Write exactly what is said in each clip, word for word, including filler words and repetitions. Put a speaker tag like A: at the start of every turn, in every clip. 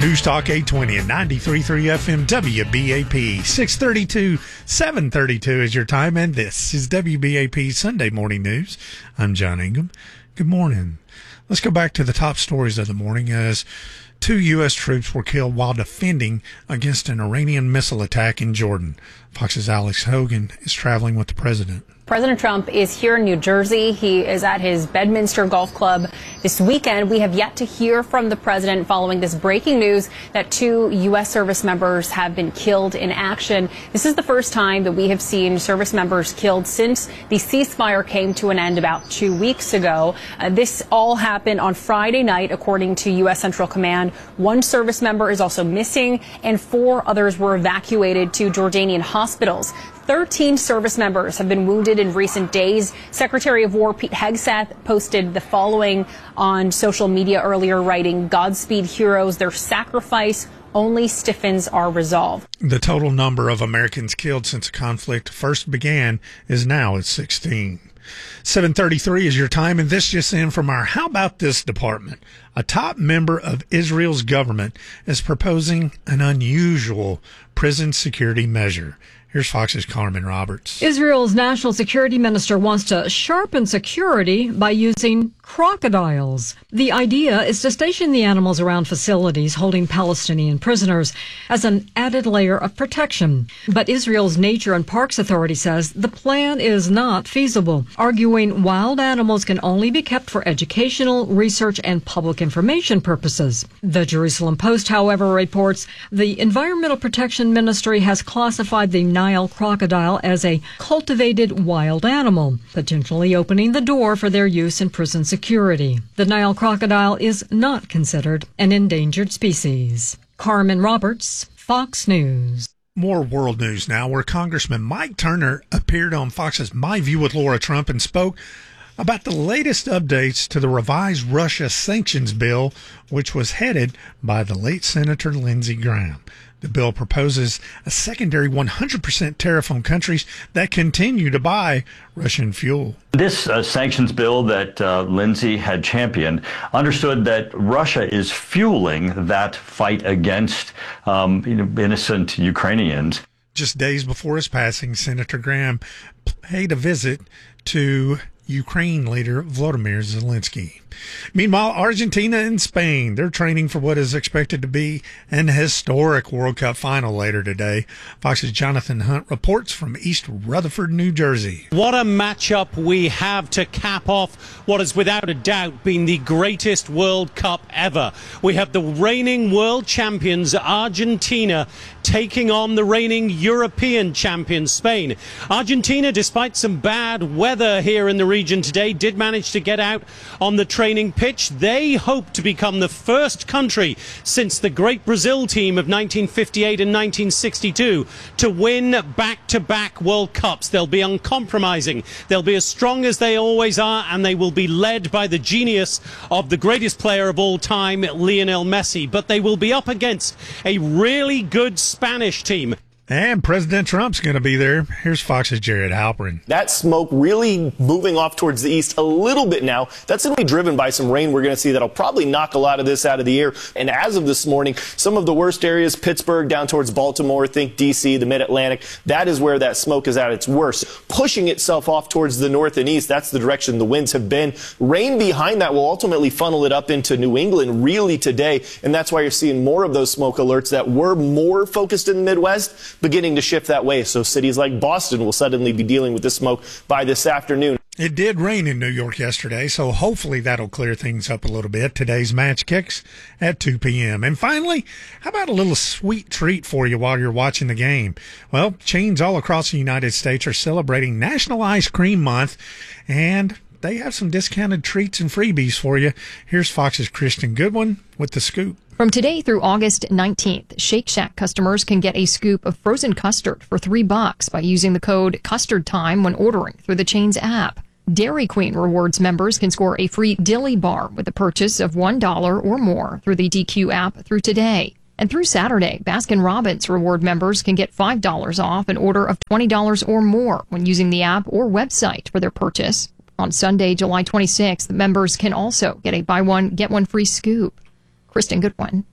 A: News Talk eight twenty and ninety-three point three F M W B A P. six thirty-two, seven thirty-two is your time, and this is W B A P Sunday Morning News. I'm John Ingham. Good morning. Let's go back to the top stories of the morning as two U S troops were killed while defending against an Iranian missile attack in Jordan. Fox's Alex Hogan is traveling with the president.
B: President Trump is here in New Jersey. He is at his Bedminster Golf Club this weekend. We have yet to hear from the president following this breaking news that two U S service members have been killed in action. This is the first time that we have seen service members killed since the ceasefire came to an end about two weeks ago. Uh, this all happened on Friday night, according to U S Central Command. One service member is also missing, and four others were evacuated to Jordanian hospitals. thirteen service members have been wounded in recent days. Secretary of War Pete Hegseth posted the following on social media earlier, writing, "Godspeed heroes, their sacrifice only stiffens our resolve."
A: The total number of Americans killed since the conflict first began is now at sixteen. seven thirty-three is your time, and this just in from our How About This department. A top member of Israel's government is proposing an unusual prison security measure. Here's Fox's Carmen Roberts.
C: Israel's national security minister wants to sharpen security by using crocodiles. The idea is to station the animals around facilities holding Palestinian prisoners as an added layer of protection. But Israel's Nature and Parks Authority says the plan is not feasible, arguing wild animals can only be kept for educational, research, and public information purposes. The Jerusalem Post, however, reports the Environmental Protection Ministry has classified the Nile crocodile as a cultivated wild animal, potentially opening the door for their use in prison security. The Nile crocodile is not considered an endangered species. Carmen Roberts, Fox News.
A: More world news now, where Congressman Mike Turner appeared on Fox's My View with Laura Trump and spoke about the latest updates to the revised Russia sanctions bill, which was headed by the late Senator Lindsey Graham. The bill proposes a secondary one hundred percent tariff on countries that continue to buy Russian fuel.
D: This uh, sanctions bill that uh, Lindsey had championed understood that Russia is fueling that fight against um, you know, innocent Ukrainians.
A: Just days before his passing, Senator Graham paid a visit to Ukraine leader Volodymyr Zelensky. Meanwhile, Argentina and Spain, they're training for what is expected to be an historic World Cup final later today. Fox's Jonathan Hunt reports from East Rutherford, New Jersey.
E: What a matchup we have to cap off what has without a doubt been the greatest World Cup ever. We have the reigning world champions, Argentina, taking on the reigning European champions, Spain. Argentina, despite some bad weather here in the region today, did manage to get out on the training pitch. They hope to become the first country since the great Brazil team of nineteen fifty-eight and nineteen sixty-two to win back-to-back World Cups. They'll be uncompromising. They'll be as strong as they always are, and they will be led by the genius of the greatest player of all time, Lionel Messi. But they will be up against a really good Spanish team.
A: And President Trump's going to be there. Here's Fox's Jared Halperin.
F: That smoke really moving off towards the east a little bit now. That's going to be driven by some rain we're going to see that'll probably knock a lot of this out of the air. And as of this morning, some of the worst areas, Pittsburgh down towards Baltimore, think D C, the Mid-Atlantic, that is where that smoke is at its worst. Pushing itself off towards the north and east, that's the direction the winds have been. Rain behind that will ultimately funnel it up into New England really today. And that's why you're seeing more of those smoke alerts that were more focused in the Midwest beginning to shift that way. So cities like Boston will suddenly be dealing with this smoke by this afternoon.
A: It did rain in New York yesterday, so hopefully that'll clear things up a little bit. Today's match kicks at two p.m. And finally, how about a little sweet treat for you while you're watching the game? Well, chains all across the United States are celebrating National Ice Cream Month, and they have some discounted treats and freebies for you. Here's Fox's Kristen Goodwin with the scoop.
G: From today through August nineteenth, Shake Shack customers can get a scoop of frozen custard for three bucks by using the code CustardTime when ordering through the chain's app. Dairy Queen Rewards members can score a free Dilly Bar with the purchase of one dollar or more through the D Q app through today. And through Saturday, Baskin-Robbins Reward members can get five dollars off an order of twenty dollars or more when using the app or website for their purchase. On Sunday, July twenty-sixth, members can also get a buy one, get one free scoop. Kristen Goodwin,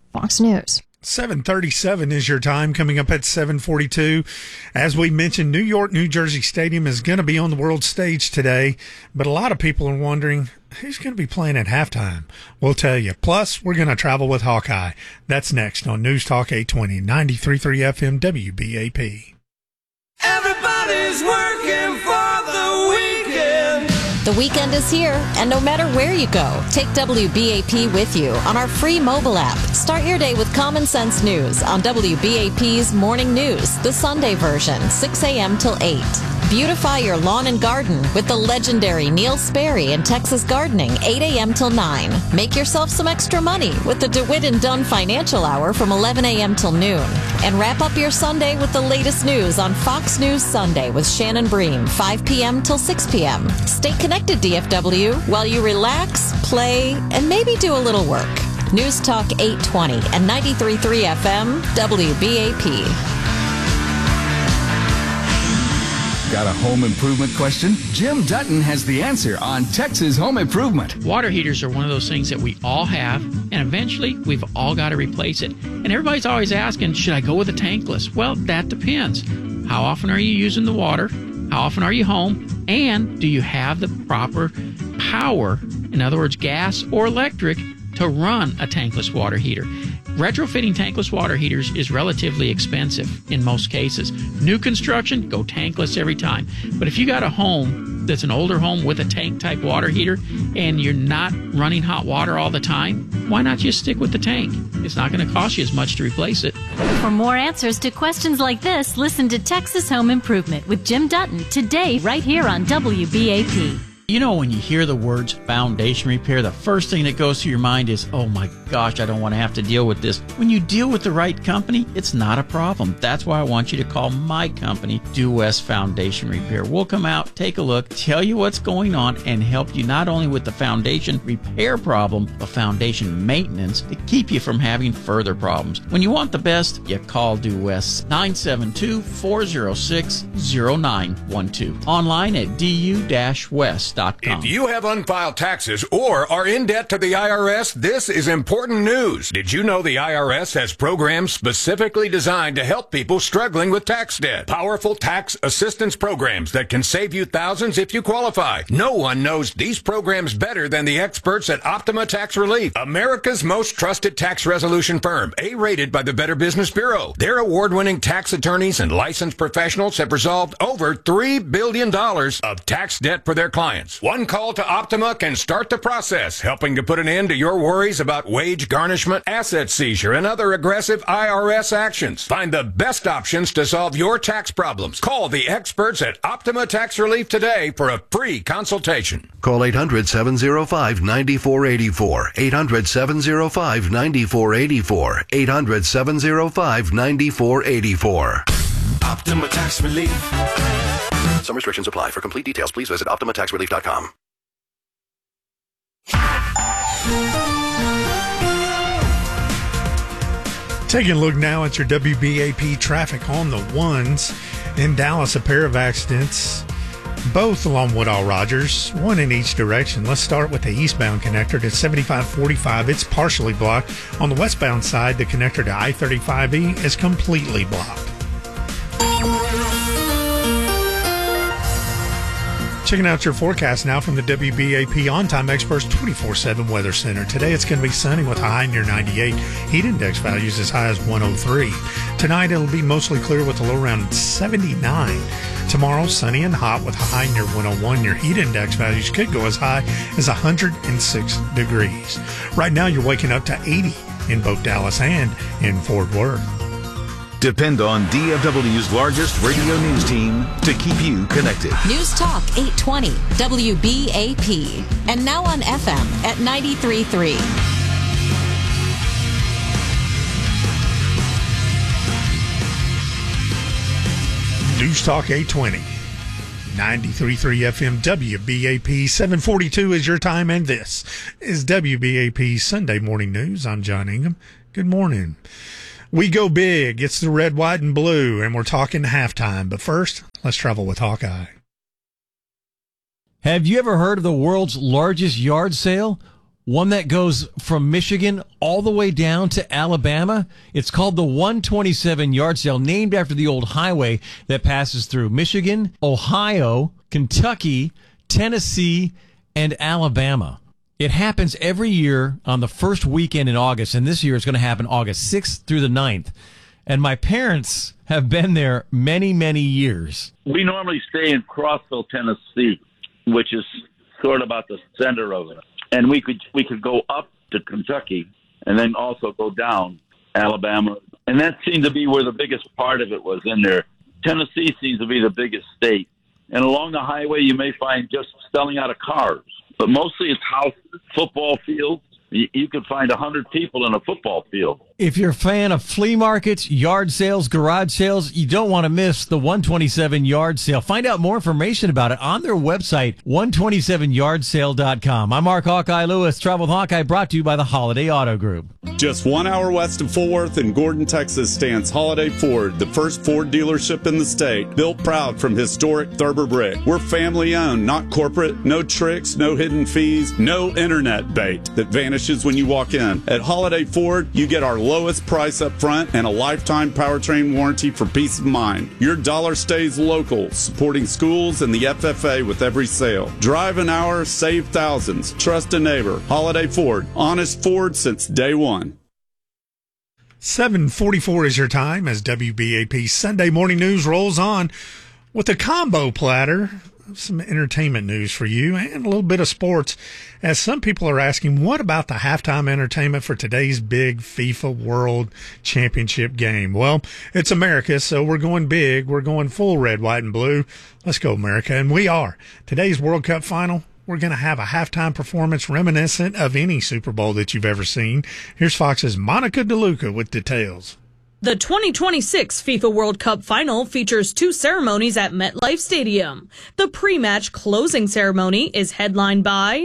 G: Fox News.
A: seven thirty-seven is your time. Coming up at seven forty-two. As we mentioned, New York, New Jersey Stadium is going to be on the world stage today, but a lot of people are wondering who's going to be playing at halftime. We'll tell you. Plus, we're going to travel with Hawkeye. That's next on News Talk eight twenty, ninety-three point three F M W B A P.
H: Everybody's working for the weekend.
I: The weekend is here, and no matter where you go, take W B A P with you on our free mobile app. Start your day with common sense news on W B A P's Morning News, the Sunday version, six a.m. till eight. Beautify your lawn and garden with the legendary Neil Sperry and Texas Gardening, eight a.m. till nine. Make yourself some extra money with the DeWitt and Dunn Financial Hour from eleven a.m. till noon. And wrap up your Sunday with the latest news on Fox News Sunday with Shannon Bream, five p.m. till six p.m. Stay connected, D F W, while you relax, play, and maybe do a little work. News Talk eight twenty and ninety-three point three F M, W B A P.
J: Got a home improvement question? Jim Dutton has the answer on Texas Home Improvement.
K: Water heaters are one of those things that we all have, and eventually we've all got to replace it. And everybody's always asking, should I go with a tankless? Well, that depends. How often are you using the water? How often are you home? And do you have the proper power, in other words, gas or electric, to run a tankless water heater? Retrofitting tankless water heaters is relatively expensive in most cases. New construction, go tankless every time. But if you got a home that's an older home with a tank-type water heater and you're not running hot water all the time, why not just stick with the tank? It's not going to cost you as much to replace it.
L: For more answers to questions like this, listen to Texas Home Improvement with Jim Dutton today right here on W B A P.
K: You know, when you hear the words foundation repair, the first thing that goes through your mind is, oh my gosh, I don't want to have to deal with this. When you deal with the right company, it's not a problem. That's why I want you to call my company, Due West Foundation Repair. We'll come out, take a look, tell you what's going on, and help you not only with the foundation repair problem, but foundation maintenance to keep you from having further problems. When you want the best, you call Due West, nine seven two, four oh six, oh nine one two. Online at D U west.
M: If you have unfiled taxes or are in debt to the I R S, this is important news. Did you know the I R S has programs specifically designed to help people struggling with tax debt? Powerful tax assistance programs that can save you thousands if you qualify. No one knows these programs better than the experts at Optima Tax Relief, America's most trusted tax resolution firm, A-rated by the Better Business Bureau. Their award-winning tax attorneys and licensed professionals have resolved over three billion dollars of tax debt for their clients. One call to Optima can start the process, helping to put an end to your worries about wage garnishment, asset seizure, and other aggressive I R S actions. Find the best options to solve your tax problems. Call the experts at Optima Tax Relief today for a free consultation.
N: Call eight hundred, seven oh five, nine four eight four. eight hundred, seven oh five, nine four eight four. eight hundred, seven oh five, nine four eight four.
H: Optima Tax Relief.
N: Some restrictions apply. For complete details, please visit optima tax relief dot com.
A: Taking a look now at your W B A P traffic on the ones. In Dallas, a pair of accidents, both along Woodall Rogers, one in each direction. Let's start with the eastbound connector to seventy-five forty-five. It's partially blocked. On the westbound side, the connector to I thirty-five E is completely blocked. Checking out your forecast now from the W B A P On-Time Experts twenty-four seven Weather Center. Today it's going to be sunny with a high near ninety-eight. Heat index values as high as one oh three. Tonight it'll be mostly clear with a low around seventy-nine. Tomorrow sunny and hot with a high near one oh one. Your heat index values could go as high as one hundred six degrees. Right now you're waking up to eighty in both Dallas and in Fort Worth.
O: Depend on D F W's largest radio news team to keep you connected.
I: News Talk eight twenty, W B A P. And now on F M at ninety-three point three.
A: News Talk eight twenty, ninety-three point three F M W B A P. seven forty-two is your time, and this is W B A P Sunday Morning News. I'm John Ingham. Good morning. We go big. It's the red, white, and blue, and we're talking halftime. But first, let's travel with Hawkeye.
P: Have you ever heard of the world's largest yard sale? one that goes from Michigan all the way down to Alabama. It's called the one twenty-seven yard sale, named after the old highway that passes through Michigan, Ohio, Kentucky, Tennessee, and Alabama. It happens every year on the first weekend in August, and this year it's going to happen August sixth through the ninth. And my parents have been there many, many years.
Q: We normally stay in Crossville, Tennessee, which is sort of about the center of it. And we could we could go up to Kentucky and then also go down Alabama. And that seemed to be where the biggest part of it was in there. Tennessee seems to be the biggest state. And along the highway, you may find just selling out of cars. But mostly it's houses, football fields. You, you could find one hundred people in a football field.
P: If you're a fan of flea markets, yard sales, garage sales, you don't want to miss the one twenty-seven yard sale. Find out more information about it on their website, one twenty-seven yard sale dot com. I'm Mark Hawkeye Lewis. Travel with Hawkeye brought to you by the Holiday Auto Group.
R: Just one hour west of Fort Worth in Gordon, Texas stands Holiday Ford, the first Ford dealership in the state, built proud from historic Thurber brick. We're family owned, not corporate, no tricks, no hidden fees, no internet bait that vanishes when you walk in. At Holiday Ford, you get our lowest price up front and a lifetime powertrain warranty for peace of mind. Your dollar stays local, supporting schools and the F F A with every sale. Drive an hour, save thousands. Trust a neighbor. Holiday Ford. Honest Ford since day one.
A: seven forty-four is your time as W B A P Sunday Morning News rolls on with a combo platter. Some entertainment news for you and a little bit of sports, as some people are asking, what about the halftime entertainment for today's big FIFA World Championship game? Well, it's America, so we're going big. We're going full red, white, and blue. Let's go, America. And we are. Today's World Cup final, we're going to have a halftime performance reminiscent of any Super Bowl that you've ever seen. Here's Fox's Monica DeLuca with details.
S: The twenty twenty-six FIFA World Cup final features two ceremonies at MetLife Stadium. The pre-match closing ceremony is headlined by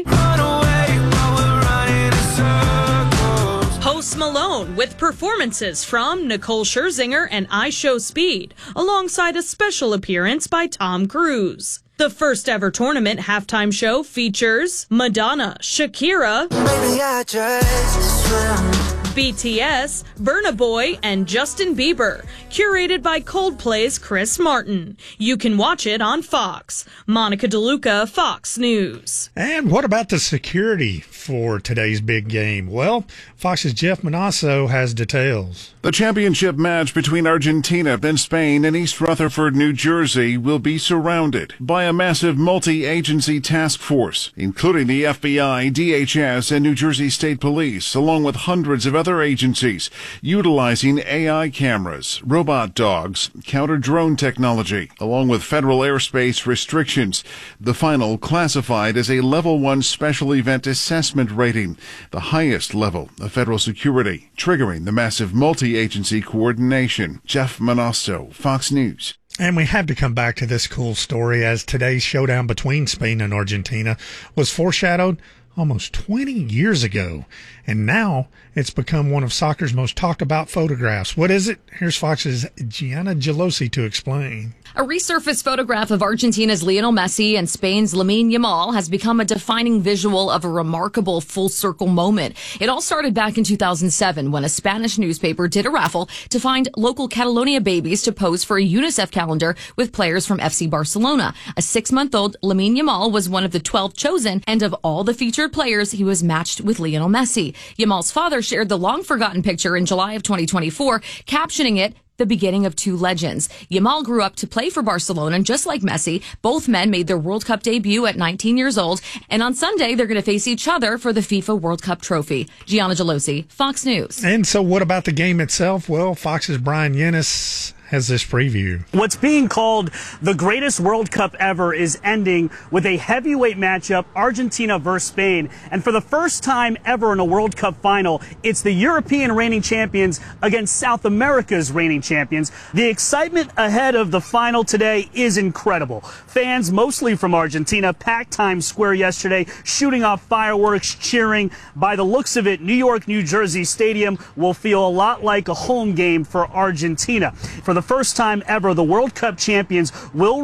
S: Post Malone with performances from Nicole Scherzinger and I Show Speed, alongside a special appearance by Tom Cruise. The first ever tournament halftime show features Madonna, Shakira, Baby, I just swim. B T S, Burna Boy, and Justin Bieber, curated by Coldplay's Chris Martin. You can watch it on Fox. Monica DeLuca, Fox News.
A: And what about the security for today's big game? Well, Fox's Jeff Manasso has details.
T: The championship match between Argentina and Spain in East Rutherford, New Jersey, will be surrounded by a massive multi-agency task force, including the F B I, D H S, and New Jersey State Police, along with hundreds of other agencies, utilizing A I cameras, robot dogs, counter-drone technology, along with federal airspace restrictions. The final classified as a Level one Special Event Assessment rating, the highest level of federal security, triggering the massive multi-agency coordination. Jeff Manasso, Fox News.
A: And we have to come back to this cool story, as today's showdown between Spain and Argentina was foreshadowed almost twenty years ago, and now it's become one of soccer's most talked about photographs. What is it? Here's Fox's Gianna Gelosi to explain.
U: A resurfaced photograph of Argentina's Lionel Messi and Spain's Lamine Yamal has become a defining visual of a remarkable full-circle moment. It all started back in two thousand seven when a Spanish newspaper did a raffle to find local Catalonia babies to pose for a UNICEF calendar with players from F C Barcelona. A six-month-old Lamine Yamal was one of the twelve chosen, and of all the featured players, he was matched with Lionel Messi. Yamal's father shared the long-forgotten picture in July of twenty twenty-four, captioning it, "The beginning of two legends." Yamal grew up to play for Barcelona, and just like Messi, both men made their World Cup debut at nineteen years old, and on Sunday they're going to face each other for the FIFA World Cup trophy. Gianna Gelosi, Fox News.
A: And so what about the game itself? Well, Fox's Brian Yennis has this preview.
V: What's being called the greatest World Cup ever is ending with a heavyweight matchup, Argentina versus Spain. And for the first time ever in a World Cup final, it's the European reigning champions against South America's reigning champions. The excitement ahead of the final today is incredible. Fans, mostly from Argentina, packed Times Square yesterday, shooting off fireworks, cheering. By the looks of it, New York, New Jersey Stadium will feel a lot like a home game for Argentina. For the first time ever, the World Cup champions will